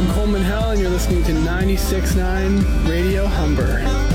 I'm Coleman Hell, and you're listening to 96.9 Radio Humber.